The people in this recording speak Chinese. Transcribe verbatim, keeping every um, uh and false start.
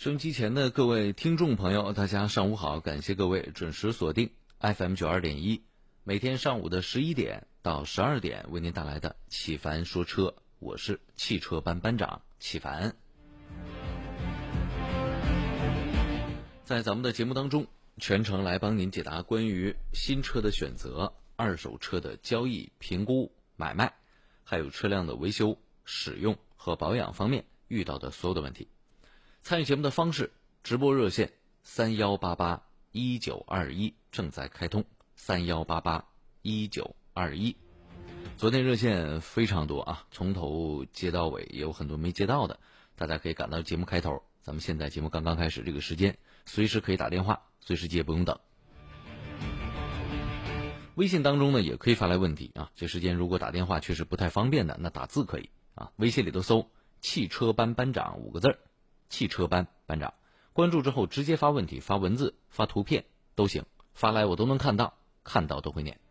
收音机前的各位听众朋友，大家上午好，感谢各位准时锁定 F M 九二点一，每天上午的十一点到十二点为您带来的启凡说车，我是汽车班班长启凡。在咱们的节目当中，全程来帮您解答关于新车的选择、二手车的交易、评估、买卖，还有车辆的维修、使用和保养方面遇到的所有的问题。参与节目的方式，直播热线三一八八一九二一正在开通，三一八八一九二一。昨天热线非常多啊，从头接到尾，也有很多没接到的，大家可以赶到节目开头，咱们现在节目刚刚开始，这个时间随时可以打电话，随时接，不用等。微信当中呢也可以发来问题啊，这时间如果打电话确实不太方便的，那打字可以啊，微信里头搜汽车班班长五个字儿，汽车班班长，关注之后直接发问题，发文字发图片都行，发来我都能看到，看到都会念。